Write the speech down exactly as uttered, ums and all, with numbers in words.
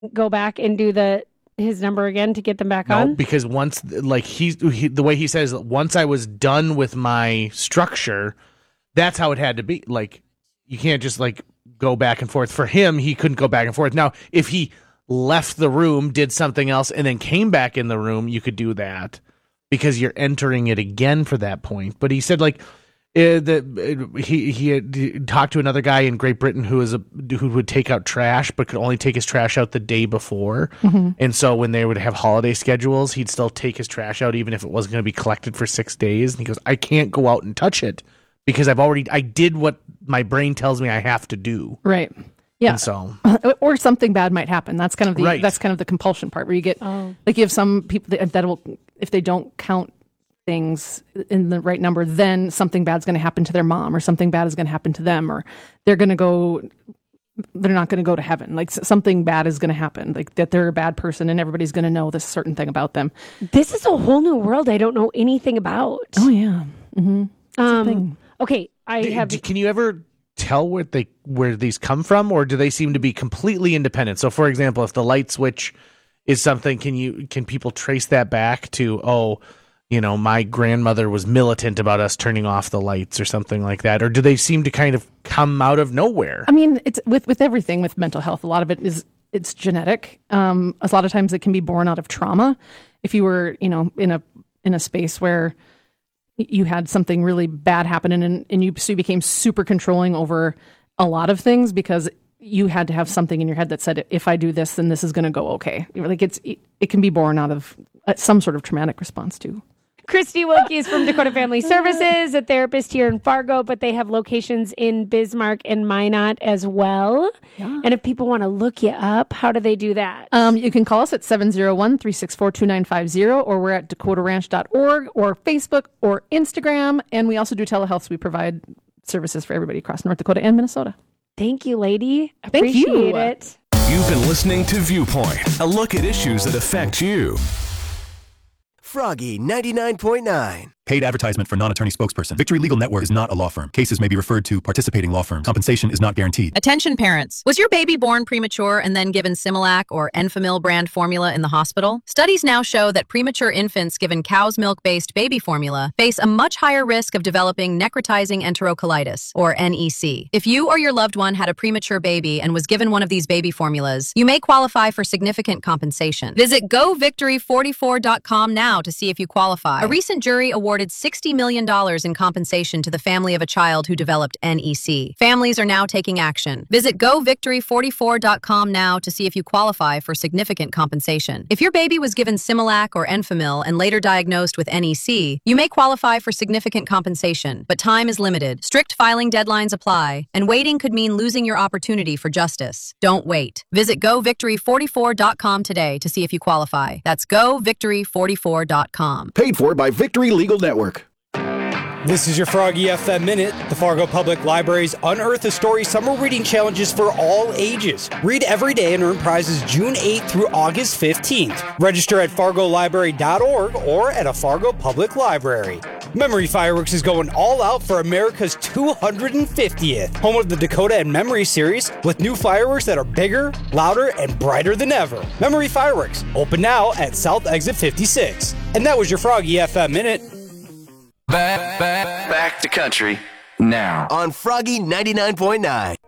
go back and do the his number again to get them back no, on? because once, like he's he, the way he says, once I was done with my structure, that's how it had to be. Like, you can't just like go back and forth. For him, he couldn't go back and forth. Now, if he left the room, did something else, and then came back in the room, you could do that because you're entering it again for that point. But he said, like, uh, the, uh, he he had talked to another guy in Great Britain who was a who would take out trash, but could only take his trash out the day before. Mm-hmm. And so when they would have holiday schedules, he'd still take his trash out even if it wasn't going to be collected for six days. And he goes, I can't go out and touch it because I've already I did what my brain tells me I have to do. Right. Yeah. And so, or something bad might happen. That's kind of the right. that's kind of the compulsion part where you get Oh. like you have some people that, that will, if they don't count things in the right number, then something bad's going to happen to their mom, or something bad is going to happen to them, or they're going to go. They're not going to go to heaven. Like something bad is going to happen. Like that they're a bad person, and everybody's going to know this certain thing about them. This is a whole new world I don't know anything about. Oh yeah. Mm-hmm. Um. Okay. I d- have. d- can you ever tell where they where these come from, or do they seem to be completely independent? So, for example, if the light switch is something, can you can people trace that back to, oh, you know, my grandmother was militant about us turning off the lights or something like that, or do they seem to kind of come out of nowhere? I mean, it's with with everything with mental health. A lot of it is it's genetic. Um, a lot of times it can be born out of trauma. If you were, you know, in a in a space where you had something really bad happen and, and you, so you became super controlling over a lot of things because you had to have something in your head that said, if I do this, then this is going to go okay. Like it's, it, it can be born out of some sort of traumatic response too. Christy Wilkie is from Dakota Family Services, a therapist here in Fargo, but they have locations in Bismarck and Minot as well. Yeah. And if people want to look you up, how do they do that? Um, you can call us at seven oh one, three six four, two nine five zero, or we're at dakota ranch dot org or Facebook or Instagram. And we also do telehealth, so we provide services for everybody across North Dakota and Minnesota. Thank you, lady. Thank Appreciate you. it. You've been listening to Viewpoint, a look at issues that affect you. Froggy ninety-nine point nine. Paid advertisement for non-attorney spokesperson. Victory Legal Network is not a law firm. Cases may be referred to participating law firms. Compensation is not guaranteed. Attention parents. Was your baby born premature and then given Similac or Enfamil brand formula in the hospital? Studies now show that premature infants given cow's milk-based baby formula face a much higher risk of developing necrotizing enterocolitis, or N E C. If you or your loved one had a premature baby and was given one of these baby formulas, you may qualify for significant compensation. Visit go victory forty-four dot com now to see if you qualify. A recent jury awarded sixty million dollars in compensation to the family of a child who developed N E C. Families are now taking action. Visit go victory forty-four dot com now to see if you qualify for significant compensation. If your baby was given Similac or Enfamil and later diagnosed with N E C, you may qualify for significant compensation, but time is limited. Strict filing deadlines apply, and waiting could mean losing your opportunity for justice. Don't wait. Visit go victory forty-four dot com today to see if you qualify. That's go victory forty-four dot com. Paid for by Victory Legal Network. This is your Froggy F M Minute. The Fargo Public Library's Unearth a Story Summer Reading Challenges for all ages. Read every day and earn prizes June eighth through August fifteenth. Register at fargo library dot org or at a Fargo Public Library. Memory Fireworks is going all out for America's two hundred fiftieth. Home of the Dakota and Memory series with new fireworks that are bigger, louder, and brighter than ever. Memory Fireworks, open now at South Exit fifty-six. And that was your Froggy F M Minute. Back, back, back to country now On Froggy ninety-nine point nine.